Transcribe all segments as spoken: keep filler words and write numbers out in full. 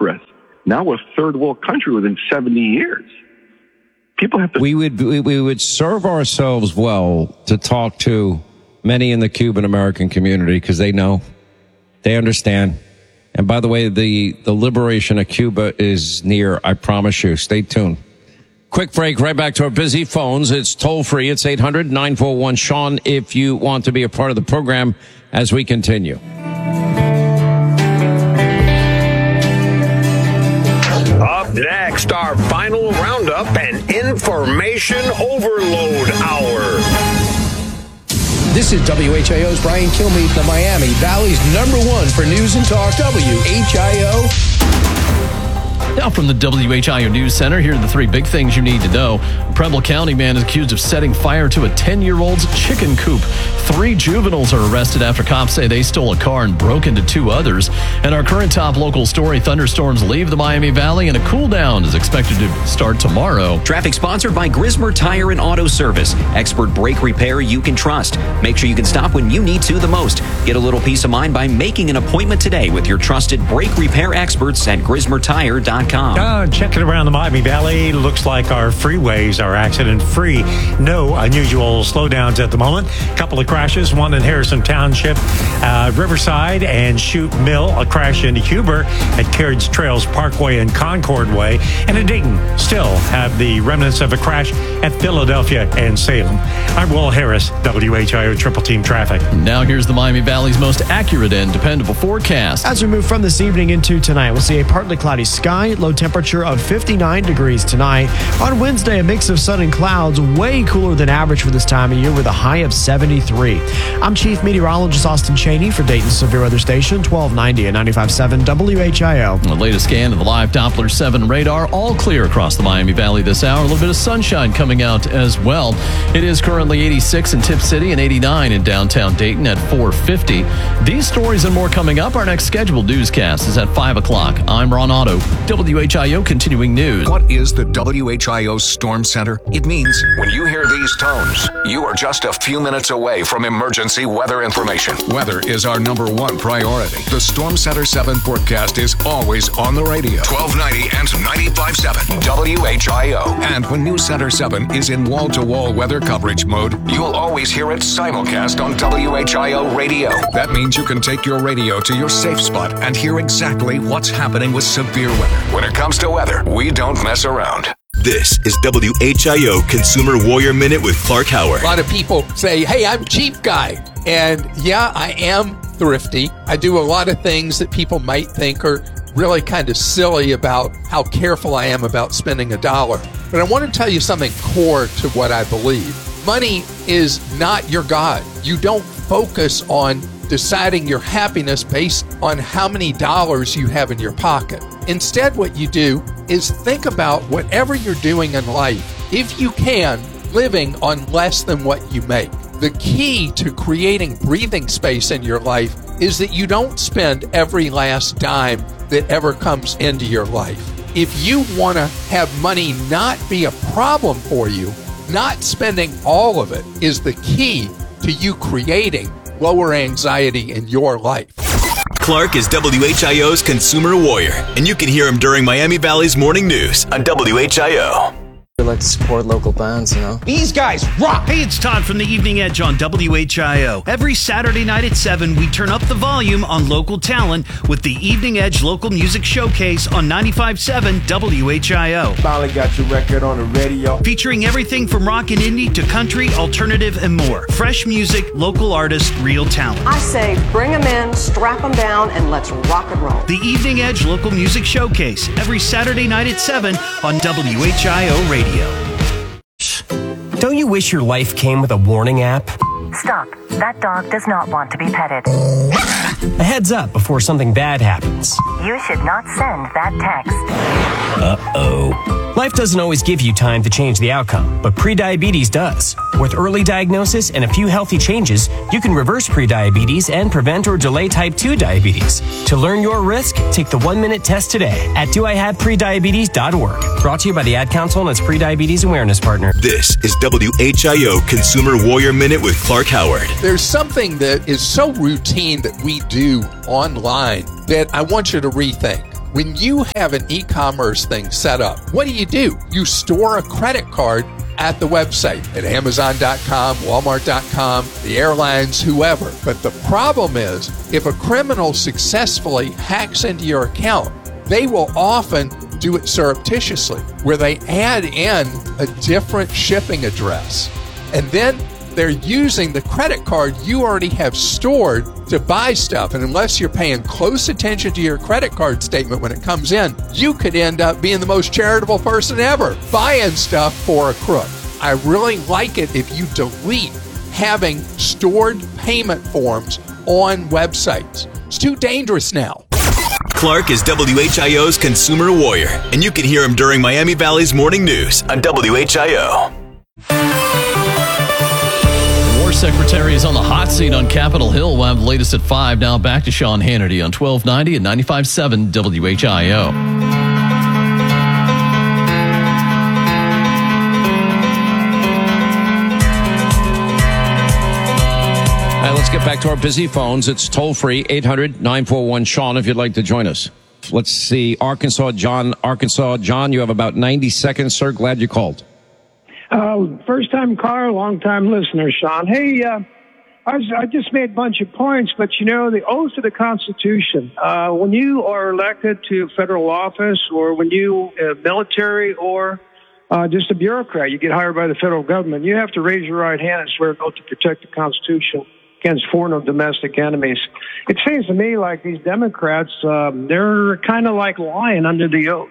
progress. Now we're a third world country within seventy years. People have to. We would we, we would serve ourselves well to talk to many in the Cuban American community because they know, they understand. And by the way, the the liberation of Cuba is near. I promise you. Stay tuned. Quick break. Right back to our busy phones. It's toll free. It's eight hundred nine four one Sean if you want to be a part of the program as we continue. Up next, our final roundup and information overload hour. This is W H I O's Brian Kilmeade, the Miami Valley's number one for news and talk. W H I O. Now from the W H I O News Center, here are the three big things you need to know. A Preble County man is accused of setting fire to a ten-year-old's chicken coop. Three juveniles are arrested after cops say they stole a car and broke into two others. And our current top local story, thunderstorms leave the Miami Valley and a cool down is expected to start tomorrow. Traffic sponsored by Grismer Tire and Auto Service. Expert brake repair you can trust. Make sure you can stop when you need to the most. Get a little peace of mind by making an appointment today with your trusted brake repair experts at grismer tire dot com. Uh, checking around the Miami Valley, looks like our freeways are accident-free. No unusual slowdowns at the moment. A couple of crashes, one in Harrison Township, uh, Riverside, and Chute Mill. A crash in Huber at Carriage Trails Parkway and Concord Way. And in Dayton, still have the remnants of a crash at Philadelphia and Salem. I'm Will Harris, W H I O Triple Team Traffic. Now here's the Miami Valley's most accurate and dependable forecast. As we move from this evening into tonight, we'll see a partly cloudy sky, low temperature of fifty-nine degrees tonight. On Wednesday, a mix of sun and clouds, way cooler than average for this time of year with a high of seventy-three. I'm Chief Meteorologist Austin Cheney for Dayton's Severe Weather Station, twelve ninety and ninety-five point seven W H I O. The latest scan of the live Doppler seven radar, all clear across the Miami Valley this hour. A little bit of sunshine coming out as well. It is currently eighty-six in Tip City and eighty-nine in downtown Dayton at four fifty. These stories and more coming up. Our next scheduled newscast is at five o'clock. I'm Ron Otto, W H I O Continuing News. What is the W H I O Storm Center? It means when you hear these tones, you are just a few minutes away from emergency weather information. Weather is our number one priority. The Storm Center seven forecast is always on the radio. twelve ninety and ninety-five point seven W H I O. And when News Center seven is in wall-to-wall weather coverage mode, you'll always hear it simulcast on W H I O radio. That means you can take your radio to your safe spot and hear exactly what's happening with severe weather. When it comes to weather, we don't mess around. This is W H I O Consumer Warrior Minute with Clark Howard. A lot of people say, hey, I'm cheap guy. And yeah, I am thrifty. I do a lot of things that people might think are really kind of silly about how careful I am about spending a dollar. But I want to tell you something core to what I believe. Money is not your God. You don't focus on deciding your happiness based on how many dollars you have in your pocket. Instead, what you do is think about whatever you're doing in life, if you can, living on less than what you make. The key to creating breathing space in your life is that you don't spend every last dime that ever comes into your life. If you want to have money not be a problem for you, not spending all of it is the key to you creating lower anxiety in your life. Clark is W H I O's Consumer Warrior, and you can hear him during Miami Valley's Morning News on W H I O. We like to support local bands, you know. These guys rock! Hey, it's Todd from the Evening Edge on W H I O. Every Saturday night at seven, we turn up the volume on local talent with the Evening Edge Local Music Showcase on ninety-five point seven W H I O. Finally got your record on the radio. Featuring everything from rock and indie to country, alternative, and more. Fresh music, local artists, real talent. I say bring them in, strap them down, and let's rock and roll. The Evening Edge Local Music Showcase, every Saturday night at seven on W H I O Radio. Don't you wish your life came with a warning app? Stop. That dog does not want to be petted. A heads up before something bad happens. You should not send that text. Uh-oh. Life doesn't always give you time to change the outcome, but prediabetes does. With early diagnosis and a few healthy changes, you can reverse prediabetes and prevent or delay type two diabetes. To learn your risk, take the one-minute test today at do I have prediabetes dot org. Brought to you by the Ad Council and its Prediabetes Awareness Partner. This is W H I O Consumer Warrior Minute with Clark Howard. There's something that is so routine that we do online that I want you to rethink. When you have an e-commerce thing set up, what do you do? You store a credit card at the website, at Amazon dot com, Walmart dot com, the airlines, whoever. But the problem is, if a criminal successfully hacks into your account, they will often do it surreptitiously, where they add in a different shipping address. And then they're using the credit card you already have stored to buy stuff. And unless you're paying close attention to your credit card statement when it comes in, you could end up being the most charitable person ever, buying stuff for a crook. I really like it if you delete having stored payment forms on websites. It's too dangerous now. Clark is W H I O's consumer warrior, and you can hear him during Miami Valley's morning news on W H I O. Secretary is on the hot seat on Capitol Hill. We'll have the latest at five. Now back to Sean Hannity on twelve ninety and ninety-five point seven W H I O. All right, let's get back to our busy phones. It's toll free, eight hundred nine four one Sean, if you'd like to join us. Let's see, Arkansas, John. Arkansas, John, you have about ninety seconds, sir. Glad you called. Uh, first time caller, long time listener, Sean. Hey, uh, I, was, I just made a bunch of points, but you know, the oath of the Constitution, uh, when you are elected to federal office or when you, uh, military or, uh, just a bureaucrat, you get hired by the federal government, you have to raise your right hand and swear an oath to protect the Constitution against foreign or domestic enemies. It seems to me like these Democrats, um, they're kind of like lying under the oath.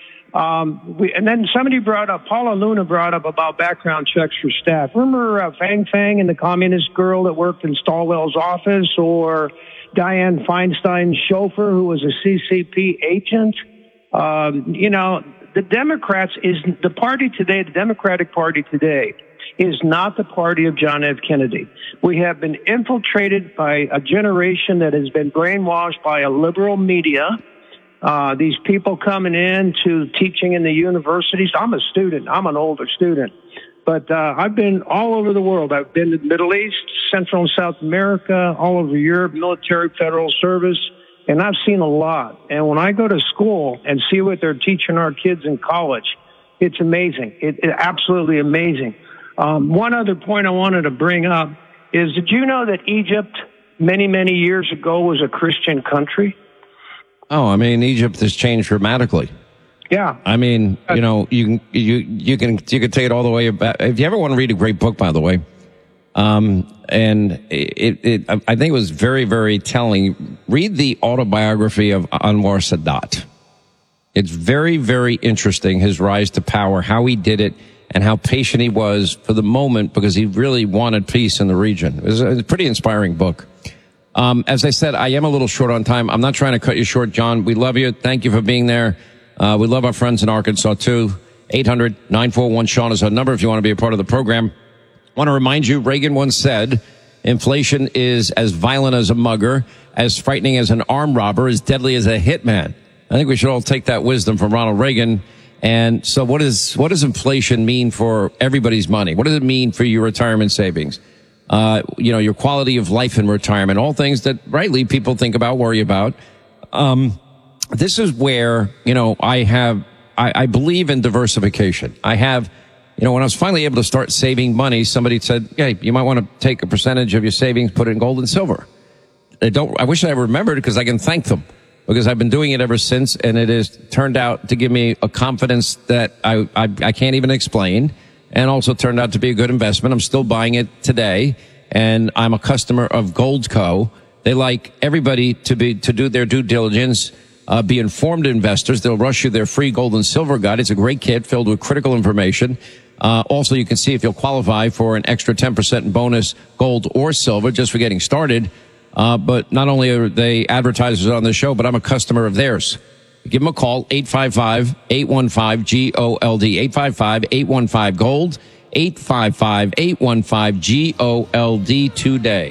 Um, we, and then somebody brought up, Paula Luna brought up about background checks for staff. Remember uh, Fang Fang and the communist girl that worked in Stalwell's office, or Dianne Feinstein's chauffeur who was a C C P agent? Um, you know, the Democrats is the party today, the Democratic Party today is not the party of John F. Kennedy. We have been infiltrated by a generation that has been brainwashed by a liberal media. Uh, these people coming in to teaching in the universities. I'm a student. I'm an older student. But uh, I've been all over the world. I've been to the Middle East, Central and South America, all over Europe, military, federal service, and I've seen a lot. And when I go to school and see what they're teaching our kids in college, it's amazing. It, it absolutely amazing. Um, one other point I wanted to bring up is, did you know that Egypt many, many years ago was a Christian country? Oh, I mean, Egypt has changed dramatically. Yeah. I mean, you know, you can, you, you can, you can take it all the way back. If you ever want to read a great book, by the way, um, and it, it, I think it was very, very telling. Read the autobiography of Anwar Sadat. It's very, very interesting, his rise to power, how he did it, and how patient he was for the moment because he really wanted peace in the region. It was a pretty inspiring book. Um, as I said, I am a little short on time. I'm not trying to cut you short, John. We love you. Thank you for being there. Uh, we love our friends in Arkansas, too. eight hundred nine four one Sean is our number if you want to be a part of the program. I want to remind you, Reagan once said, inflation is as violent as a mugger, as frightening as an armed robber, as deadly as a hitman. I think we should all take that wisdom from Ronald Reagan. And so what is, what does inflation mean for everybody's money? What does it mean for your retirement savings? Uh, you know, your quality of life in retirement, all things that rightly people think about, worry about. Um, this is where, you know, I have, I, I believe in diversification. I have, you know, when I was finally able to start saving money, somebody said, hey, you might want to take a percentage of your savings, put it in gold and silver. I don't, I wish I remembered because I can thank them because I've been doing it ever since. And it has turned out to give me a confidence that I, I, I can't even explain. And also turned out to be a good investment. I'm still buying it today, and I'm a customer of Goldco. They like everybody to be to do their due diligence, uh, be informed investors. They'll rush you their free gold and silver guide. It's a great kit filled with critical information. Uh, also, you can see if you'll qualify for an extra ten percent bonus, gold or silver, just for getting started. Uh, but not only are they advertisers on the show, but I'm a customer of theirs. Give them a call, eight five five, eight one five, G O L D, eight five five, eight one five, GOLD, eight five five, eight one five, G O L D today.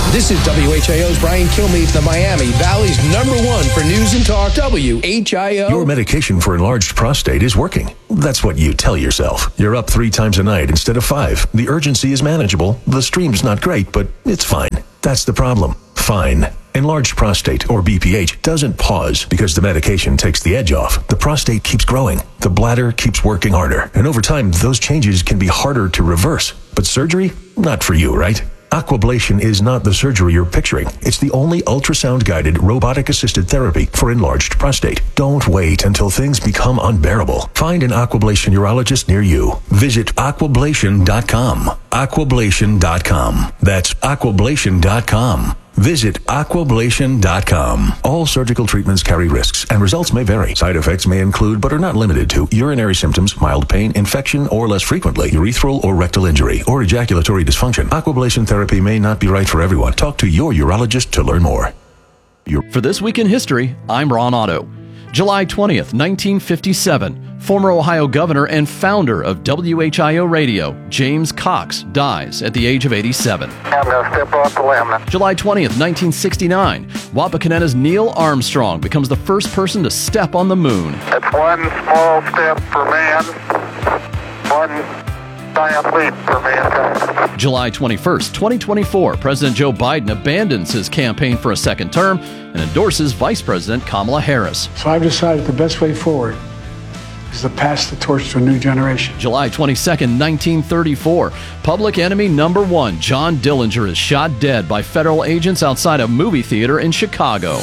This is W H I O's Brian Kilmeade, the Miami Valley's number one for news and talk, W H I O. Your medication for enlarged prostate is working. That's what you tell yourself. You're up three times a night instead of five. The urgency is manageable. The stream's not great, but it's fine. That's the problem. Fine. Enlarged prostate, or B P H, doesn't pause because the medication takes the edge off. The prostate keeps growing. The bladder keeps working harder. And over time, those changes can be harder to reverse. But surgery? Not for you, right? Aquablation is not the surgery you're picturing. It's the only ultrasound-guided, robotic-assisted therapy for enlarged prostate. Don't wait until things become unbearable. Find an Aquablation urologist near you. Visit aquablation dot com. aquablation dot com. That's aquablation dot com. Visit aquablation dot com. All surgical treatments carry risks, and results may vary. Side effects may include, but are not limited to, urinary symptoms, mild pain, infection, or less frequently, urethral or rectal injury, or ejaculatory dysfunction. Aquablation therapy may not be right for everyone. Talk to your urologist to learn more. For This Week in History, I'm Ron Otto. July twentieth, nineteen fifty-seven. Former Ohio governor and founder of W H I O Radio, James Cox, dies at the age of eighty-seven. I'm going to step off the limb. July twentieth, nineteen sixty-nine. Wapakoneta's Neil Armstrong becomes the first person to step on the moon. It's one small step for man, one giant leap for mankind. July twenty-first, twenty twenty-four. President Joe Biden abandons his campaign for a second term and endorses Vice President Kamala Harris. So I've decided the best way forward is to pass the torch to a new generation. July twenty-second, nineteen thirty-four. Public enemy number one, John Dillinger, is shot dead by federal agents outside a movie theater in Chicago.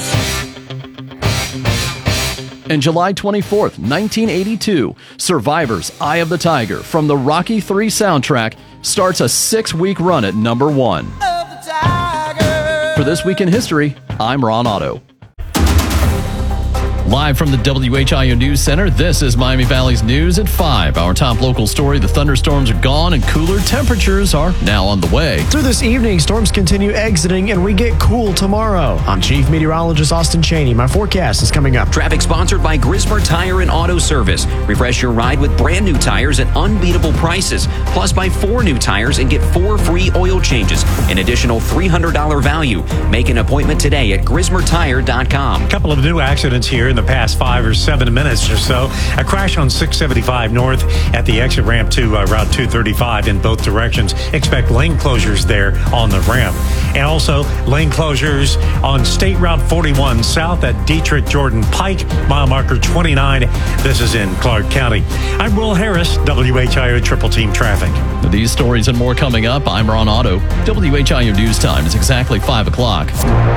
And July twenty-fourth, nineteen eighty-two, Survivor's Eye of the Tiger from the Rocky three soundtrack starts a six-week run at number one. For This Week in History, I'm Ron Otto. Live from the W H I O News Center, this is Miami Valley's News at five. Our top local story, the thunderstorms are gone and cooler temperatures are now on the way. Through this evening, storms continue exiting and we get cool tomorrow. I'm Chief Meteorologist Austin Cheney. My forecast is coming up. Traffic sponsored by Grismer Tire and Auto Service. Refresh your ride with brand new tires at unbeatable prices. Plus, buy four new tires and get four free oil changes. An additional three hundred dollars value. Make an appointment today at grismer tire dot com. A couple of new accidents here in the past five or seven minutes or so. A crash on six seventy-five north at the exit ramp to uh, Route two thirty-five in both directions. Expect lane closures there on the ramp. And also lane closures on State Route forty-one south at Dietrich Jordan Pike, mile marker twenty-nine. This is in Clark County. I'm Will Harris, W H I O Triple Team Traffic. These stories and more coming up. I'm Ron Otto. W H I O News Time is exactly five o'clock.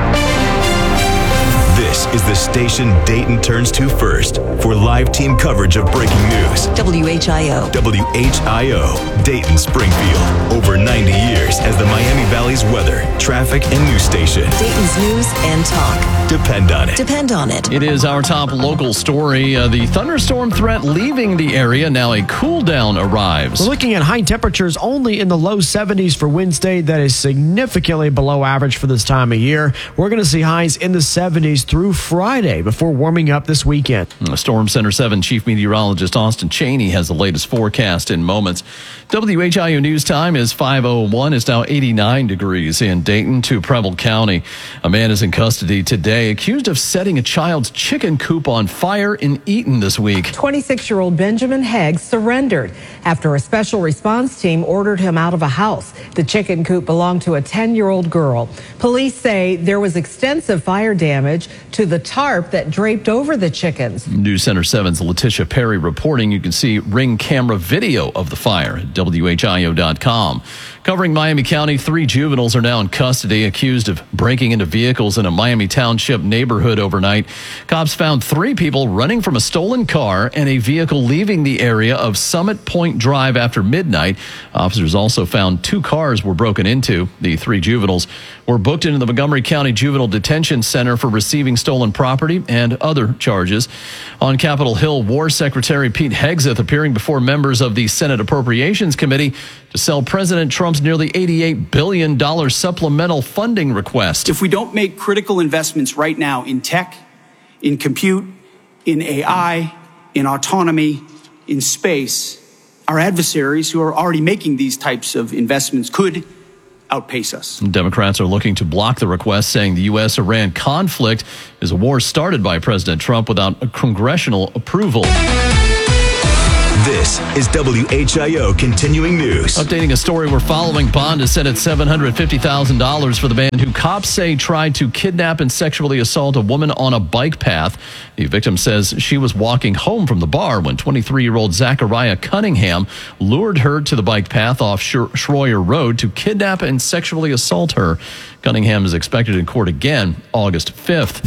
This is the station Dayton turns to first for live team coverage of breaking news. W H I O. W H I O, Dayton Springfield. Over ninety years as the Miami Valley's weather, traffic, and news station. Dayton's news and talk. Depend on it. Depend on it. It is our top local story. Uh, the thunderstorm threat leaving the area. Now a cool down arrives. We're looking at high temperatures only in the low seventies for Wednesday. That is significantly below average for this time of year. We're going to see highs in the seventies through Friday before warming up this weekend. Storm Center seven Chief Meteorologist Austin Cheney has the latest forecast in moments. W H I O News Time is five oh one. It's now eighty-nine degrees in Dayton to Preble County. A man is in custody today, accused of setting a child's chicken coop on fire in Eaton this week. twenty-six-year-old Benjamin Hegg surrendered after a special response team ordered him out of a house. The chicken coop belonged to a ten-year-old girl. Police say there was extensive fire damage to the tarp that draped over the chickens. News Center seven's Letitia Perry reporting. You can see ring camera video of the fire at W H I O dot com. Covering Miami County, three juveniles are now in custody, accused of breaking into vehicles in a Miami Township neighborhood overnight. Cops found three people running from a stolen car and a vehicle leaving the area of Summit Point Drive after midnight. Officers also found two cars were broken into. The three juveniles were booked into the Montgomery County Juvenile Detention Center for receiving stolen property and other charges. On Capitol Hill, War Secretary Pete Hegseth appearing before members of the Senate Appropriations Committee to sell President Trump's nearly eighty-eight billion dollars supplemental funding request. If we don't make critical investments right now in tech, in compute, in A I, in autonomy, in space, our adversaries who are already making these types of investments could outpace us. Democrats are looking to block the request, saying the U S Iran conflict is a war started by President Trump without a congressional approval. This is W H I O Continuing News. Updating a story we're following, bond is set at seven hundred fifty thousand dollars for the man who cops say tried to kidnap and sexually assault a woman on a bike path. The victim says she was walking home from the bar when twenty-three-year-old Zachariah Cunningham lured her to the bike path off Schroyer Road to kidnap and sexually assault her. Cunningham is expected in court again August fifth.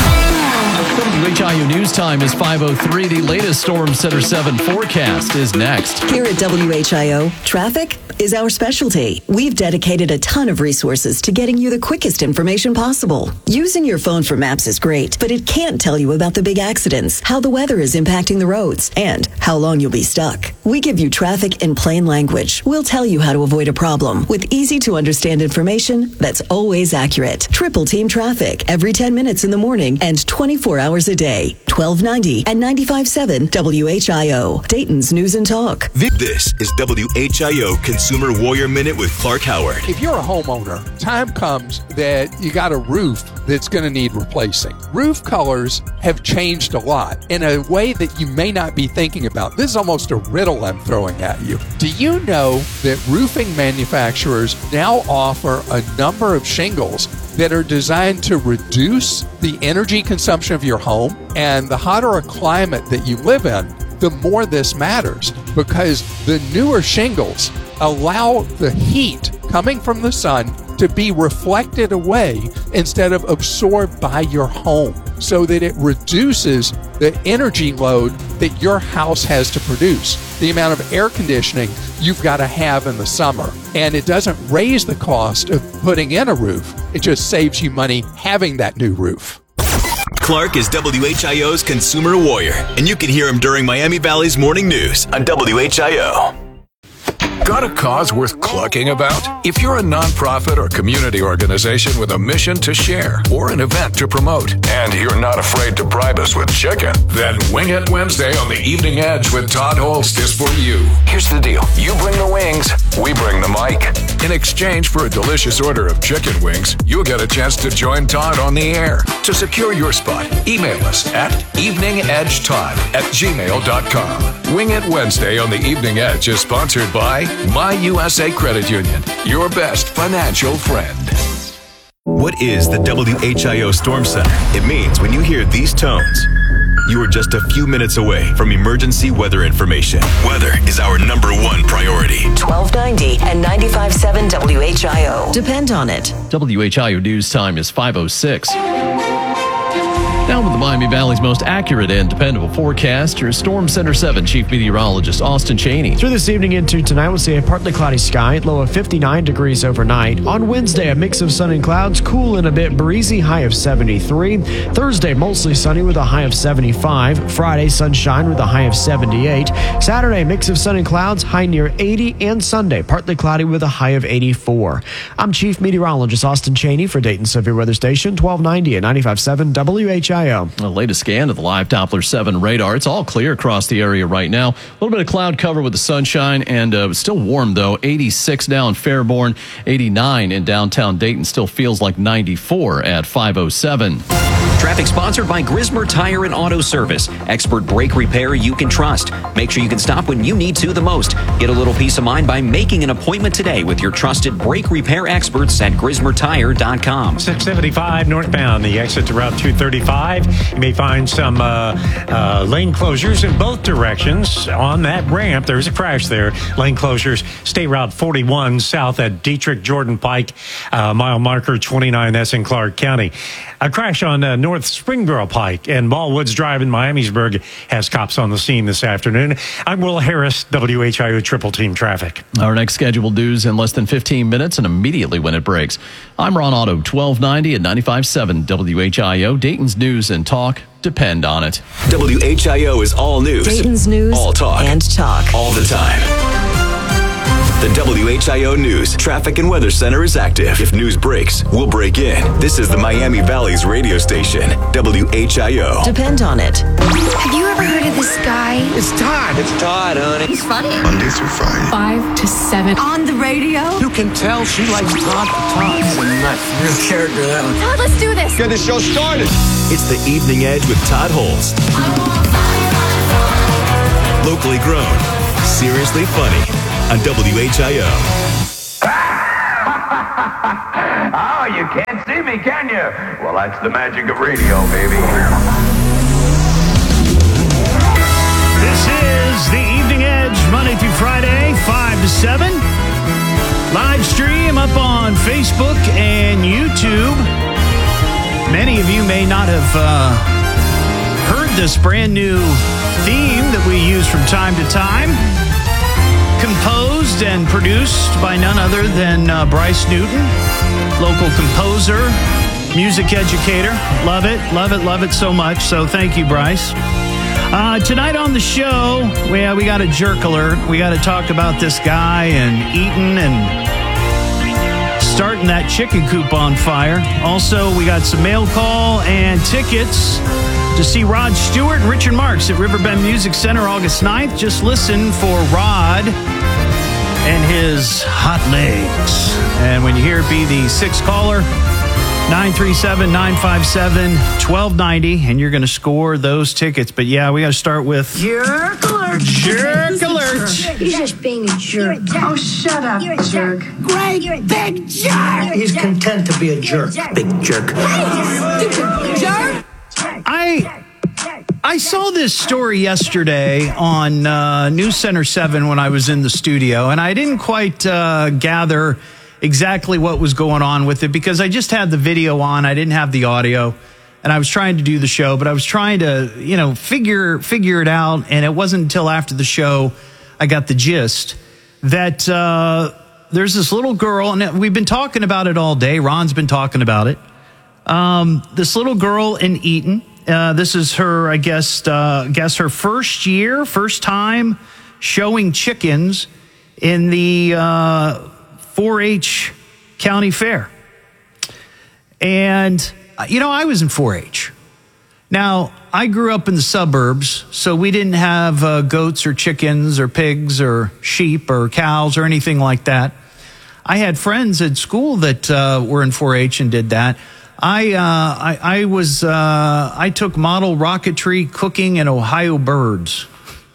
W H I O News Time is five oh three. The latest Storm Center seven forecast is next. Here at W H I O, traffic is our specialty. We've dedicated a ton of resources to getting you the quickest information possible. Using your phone for maps is great, but it can't tell you about the big accidents, how the weather is impacting the roads, and how long you'll be stuck. We give you traffic in plain language. We'll tell you how to avoid a problem with easy-to-understand information that's always accurate. Triple Team Traffic every ten minutes in the morning and twenty-four hours a day. twelve ninety and ninety-five point seven W H I O, Dayton's News and Talk. This is W H I O Consumer Warrior Minute with Clark Howard. If you're a homeowner, time comes that you got a roof that's going to need replacing. Roof colors have changed a lot in a way that you may not be thinking about. This is almost a riddle I'm throwing at you. Do you know that roofing manufacturers now offer a number of shingles that are designed to reduce the energy consumption of your home? And the hotter a climate that you live in, the more this matters, because the newer shingles allow the heat coming from the sun to be reflected away instead of absorbed by your home, so that it reduces the energy load that your house has to produce, the amount of air conditioning you've got to have in the summer. And it doesn't raise the cost of putting in a roof. It just saves you money having that new roof. Clark is W H I O's Consumer Warrior, and you can hear him during Miami Valley's Morning News on W H I O. Got a cause worth clucking about? If you're a nonprofit or community organization with a mission to share or an event to promote, and you're not afraid to bribe us with chicken, then Wing It Wednesday on the Evening Edge with Todd Holst is for you. Here's the deal. You bring the wings, we bring the mic. In exchange for a delicious order of chicken wings, you'll get a chance to join Todd on the air. To secure your spot, email us at eveningedgetodd at gmail dot com. Wing It Wednesday on the Evening Edge is sponsored by My U S A Credit Union, your best financial friend. What is the W H I O Storm Center? It means when you hear these tones, you are just a few minutes away from emergency weather information. Weather is our number one priority. twelve ninety and ninety-five point seven W H I O. Depend on it. W H I O News Time is five oh six. Now with the Miami Valley's most accurate and dependable forecast, your Storm Center seven Chief Meteorologist Austin Cheney. Through this evening into tonight, we'll see a partly cloudy sky, low of fifty-nine degrees overnight. On Wednesday, a mix of sun and clouds, cool and a bit breezy, high of seventy-three. Thursday, mostly sunny with a high of seventy-five. Friday, sunshine with a high of seventy-eight. Saturday, mix of sun and clouds, high near eighty. And Sunday, partly cloudy with a high of eighty-four. I'm Chief Meteorologist Austin Cheney for Dayton Severe Weather Station, twelve ninety and ninety-five point seven W H I O. The latest scan of the live Doppler seven radar. It's all clear across the area right now. A little bit of cloud cover with the sunshine, and uh, it's still warm, though. eighty-six now in Fairborn, eighty-nine in downtown Dayton. Still feels like ninety-four at five oh seven. Traffic sponsored by Grismer Tire and Auto Service. Expert brake repair you can trust. Make sure you can stop when you need to the most. Get a little peace of mind by making an appointment today with your trusted brake repair experts at grismer tire dot com. six seventy-five northbound, the exit to Route two thirty-five. You may find some uh, uh, lane closures in both directions. On that ramp, there's a crash there. Lane closures, State Route forty-one south at Dietrich Jordan Pike, uh, mile marker twenty-nine. That's in Clark County. A crash on uh, North Springboro Pike and Ballwoods Drive in Miamisburg has cops on the scene this afternoon. I'm Will Harris, W H I O Triple Team Traffic. Our next scheduled news in less than fifteen minutes and immediately when it breaks. I'm Ron Otto, twelve ninety and ninety-five point seven W H I O, Dayton's News and Talk. Depend on it. W H I O is all news. Dayton's News all talk. and talk. All the time. The W H I O News Traffic and Weather Center is active. If news breaks, we'll break in. This is the Miami Valley's radio station, W H I O. Depend on it. Have you ever heard of this guy? It's Todd. It's Todd, honey. He's funny. Mondays through Friday. Five to seven. On the radio? You can tell she likes Todd to Todd. He's a nut. Real character, that one. Todd, let's do this. Get the show started. It's the Evening Edge with Todd Holst. Locally grown, seriously funny on W H I O. Oh, you can't see me, can you? Well, that's the magic of radio, baby. This is the Evening Edge, Monday through Friday, five to seven. Live stream up on Facebook and YouTube. Many of you may not have uh, heard this brand new theme that we use from time to time. Composed and produced by none other than uh, Bryce Newton, local composer, music educator. Love it, love it, love it so much. So thank you, Bryce. Uh, tonight on the show, we, uh, we got a jerk alert. We got to talk about this guy and Eaton and starting that chicken coop on fire. Also, we got some mail call and tickets to see Rod Stewart and Richard Marx at Riverbend Music Center August ninth. Just listen for Rod and his hot legs. And when you hear it, be the sixth caller, nine three seven, nine five seven, one two nine zero, and you're going to score those tickets. But yeah, we got to start with Jerk alert. Jerk alert. He's just being a jerk. Oh, shut up, You're a jerk. Great big jerk. He's content to be a jerk. Big jerk. Hey, stupid jerk. I I saw this story yesterday on uh, News Center seven when I was in the studio, and I didn't quite uh, gather exactly what was going on with it because I just had the video on. I didn't have the audio, and I was trying to do the show, but I was trying to, you know, figure figure it out, and it wasn't until after the show I got the gist that uh, there's this little girl, and we've been talking about it all day. Ron's been talking about it. Um, this little girl in Eaton. Uh, this is her, I guess, uh, guess her first year, first time showing chickens in the uh, four H county fair. And, you know, I was in four H. Now, I grew up in the suburbs, so we didn't have uh, goats or chickens or pigs or sheep or cows or anything like that. I had friends at school that uh, were in four H and did that. I, uh, I, I was, uh, I took model rocketry, cooking, and Ohio birds.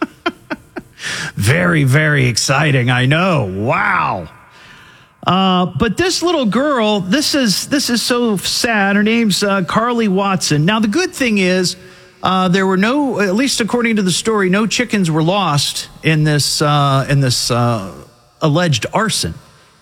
Very, very exciting. I know. Wow. Uh, but this little girl, this is, this is so sad. Her name's uh, Carly Watson. Now, the good thing is, uh, there were no, at least according to the story, no chickens were lost in this, uh, in this, uh, alleged arson.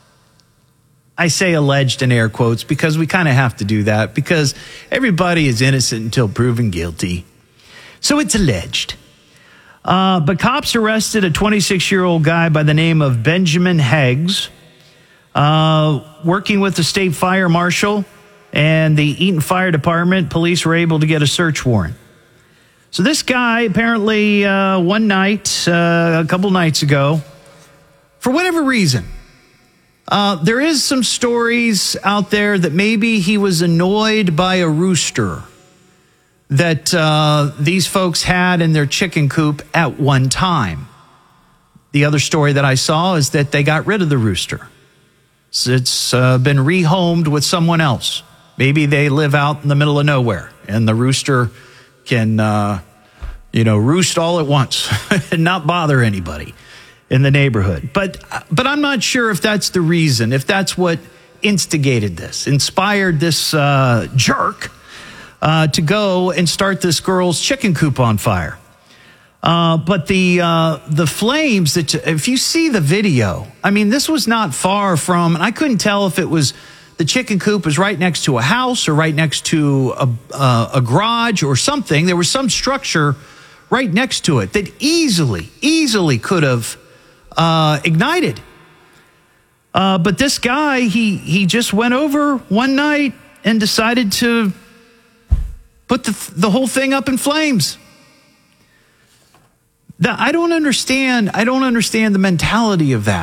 I say alleged in air quotes because we kind of have to do that because everybody is innocent until proven guilty. So it's alleged. Uh, but cops arrested a twenty-six-year-old guy by the name of Benjamin Heggs, uh, working with the state fire marshal and the Eaton Fire Department. Police were able to get a search warrant. So this guy apparently uh, one night, uh, a couple nights ago, for whatever reason, Uh, there is some stories out there that maybe he was annoyed by a rooster that uh, these folks had in their chicken coop at one time. The other story that I saw is that they got rid of the rooster. So it's uh, been rehomed with someone else. Maybe they live out in the middle of nowhere and the rooster can, uh, you know, roost all at once and not bother anybody in the neighborhood. But but I'm not sure if that's the reason, if that's what instigated this, inspired this uh, jerk uh, to go and start this girl's chicken coop on fire. Uh, but the uh, the flames, that if you see the video, I mean, this was not far from, and I couldn't tell if it was the chicken coop was right next to a house or right next to a, uh, a garage or something. There was some structure right next to it that easily, easily could have Uh, ignited. Uh, but this guy, he he just went over one night and decided to put the, the whole thing up in flames. The, I don't understand. I don't understand the mentality of that.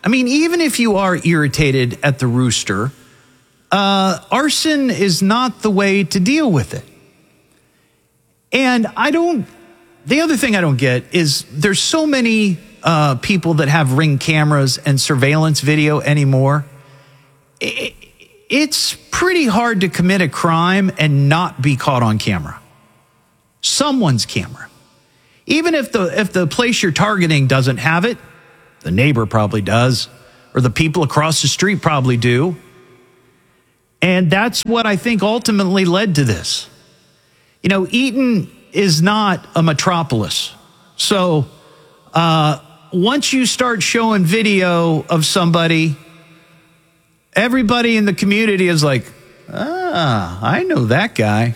I mean, even if you are irritated at the rooster, uh, arson is not the way to deal with it. And I don't, the other thing I don't get is there's so many uh, people that have Ring cameras and surveillance video anymore. It, it's pretty hard to commit a crime and not be caught on camera. Someone's camera. Even if the if the place you're targeting doesn't have it, the neighbor probably does, or the people across the street probably do. And that's what I think ultimately led to this. You know, Eaton is not a metropolis. So uh, once you start showing video of somebody, everybody in the community is like, ah, I know that guy.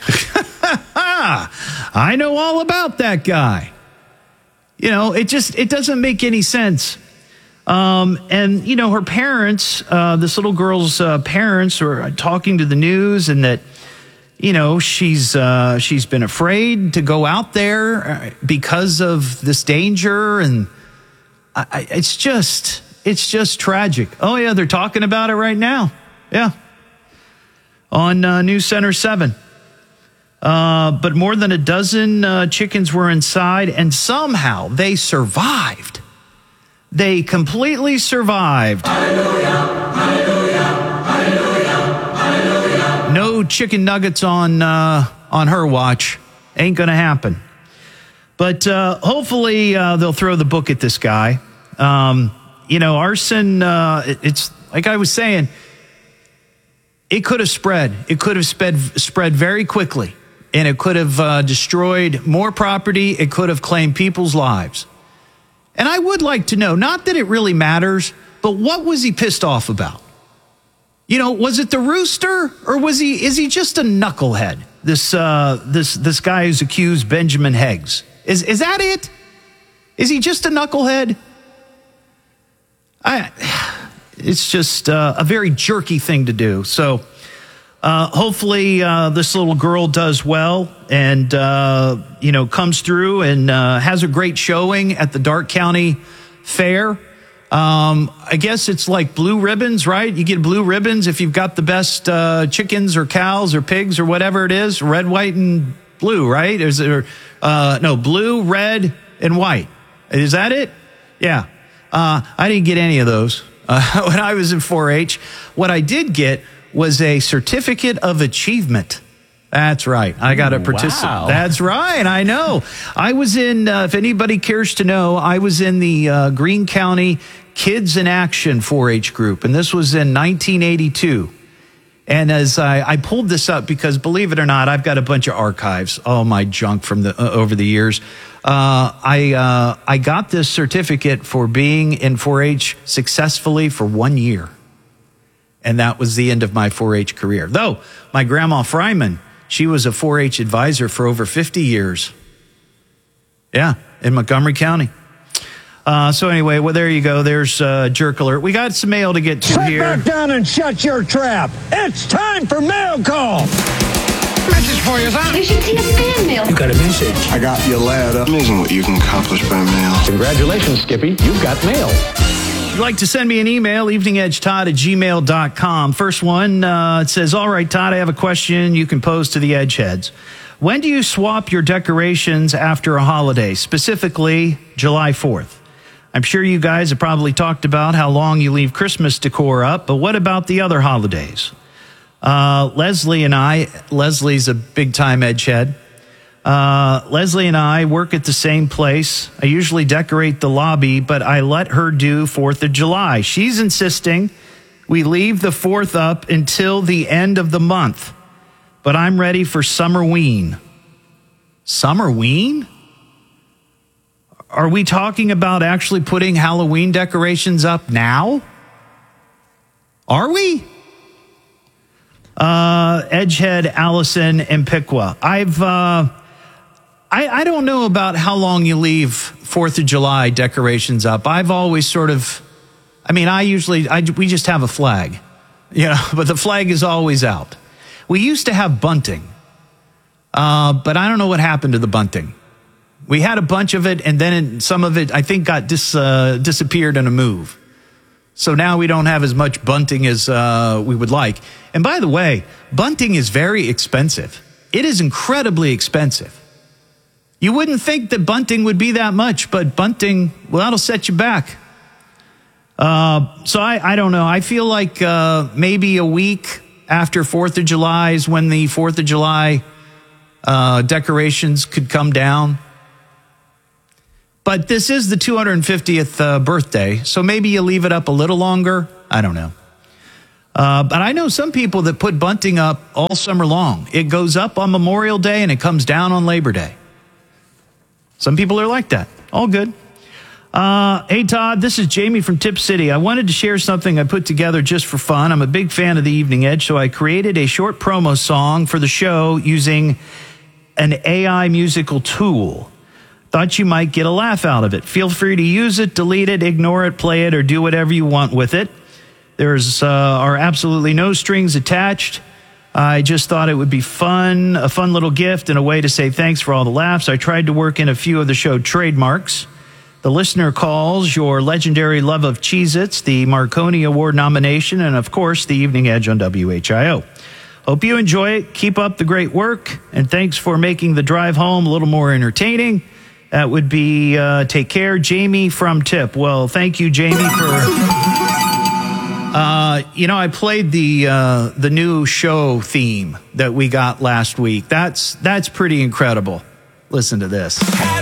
I know all about that guy. You know, it just, it doesn't make any sense. Um, and, you know, her parents, uh, this little girl's uh, parents are talking to the news, and that, you know, she's uh, she's been afraid to go out there because of this danger. And I, I, it's just, it's just tragic. Oh, yeah, they're talking about it right now. Yeah. On uh, News Center seven. Uh, but more than a dozen uh, chickens were inside, and somehow they survived. They completely survived. Hallelujah, hallelujah, hallelujah, hallelujah. No chicken nuggets on uh, on her watch. Ain't gonna happen. But uh, hopefully uh, they'll throw the book at this guy. Um, you know, arson. Uh, it, it's like I was saying. It could have spread. It could have spread spread very quickly, and it could have uh, destroyed more property. It could have claimed people's lives. And I would like to know, not that it really matters, but what was he pissed off about? You know, was it the rooster, or was he? Is he just a knucklehead? This uh, this this guy who's accused Benjamin Heggs. Is is that it? Is he just a knucklehead? I. It's just uh, a very jerky thing to do. So uh, hopefully uh, this little girl does well and, uh, you know, comes through and uh, has a great showing at the Darke County Fair. Um, I guess it's like blue ribbons, right? You get blue ribbons if you've got the best uh, chickens or cows or pigs or whatever it is. Red, white, and blue, right? Is there, uh, no, blue, red, and white. Is that it? Yeah. Uh, I didn't get any of those. Uh, when I was in four H, what I did get was a certificate of achievement. That's right. I got a participant. Wow. That's right. I know. I was in, uh, if anybody cares to know, I was in the uh, Greene County Kids in Action four H group, and this was in nineteen eighty-two. And as I, I pulled this up because, believe it or not, I've got a bunch of archives, all my junk from the uh, over the years. Uh, I uh, I got this certificate for being in four H successfully for one year. And that was the end of my four H career. Though, my grandma Fryman, she was a four H advisor for over fifty years. Yeah, in Montgomery County. Uh, so anyway, well, there you go. There's uh, Jerk Alert. We got some mail to get to Sit here. Sit back down and shut your trap. It's time for Mail Call. Message for you, son. You should see a fan mail. You got a message. I got your letter. Amazing what you can accomplish by mail. Congratulations, Skippy. You've got mail. If you'd like to send me an email, evening edge todd at gmail dot com. First one, uh, it says, all right, Todd, I have a question you can pose to the Edgeheads. When do you swap your decorations after a holiday, specifically July fourth? I'm sure you guys have probably talked about how long you leave Christmas decor up, but what about the other holidays? Uh, Leslie and I, Leslie's a big-time Edgehead. Uh, Leslie and I work at the same place. I usually decorate the lobby, but I let her do fourth of July. She's insisting we leave the fourth up until the end of the month, but I'm ready for Summerween. Summerween? Are we talking about actually putting Halloween decorations up now? Are we? Uh, Edgehead, Allison, and Piqua. I've, uh, I, I don't know about how long you leave fourth of July decorations up. I've always sort of, I mean, I usually, I, we just have a flag, you know, but the flag is always out. We used to have bunting, uh, but I don't know what happened to the bunting. We had a bunch of it, and then some of it, I think, got dis, uh, disappeared in a move. So now we don't have as much bunting as uh, we would like. And by the way, bunting is very expensive. It is incredibly expensive. You wouldn't think that bunting would be that much, but bunting, well, that'll set you back. Uh, so I, I don't know. I feel like uh, maybe a week after fourth of July is when the fourth of July uh, decorations could come down. But this is the two hundred fiftieth uh, birthday, so maybe you leave it up a little longer. I don't know. Uh, but I know some people that put bunting up all summer long. It goes up on Memorial Day and it comes down on Labor Day. Some people are like that. All good. Uh, hey, Todd, this is Jamie from Tip City. I wanted to share something I put together just for fun. I'm a big fan of the Evening Edge, so I created a short promo song for the show using an A I musical tool. Thought you might get a laugh out of it. Feel free to use it, delete it, ignore it, play it, or do whatever you want with it. There's uh, are absolutely no strings attached. I just thought it would be fun, a fun little gift and a way to say thanks for all the laughs. I tried to work in a few of the show trademarks. The listener calls, your legendary love of Cheez-Its, the Marconi Award nomination, and of course, the Evening Edge on W H I O. Hope you enjoy it. Keep up the great work, and thanks for making the drive home a little more entertaining. That would be, uh, take care, Jamie from Tip. Well, thank you, Jamie, for... Uh, you know, I played the uh, the new show theme that we got last week. That's, that's pretty incredible. Listen to this.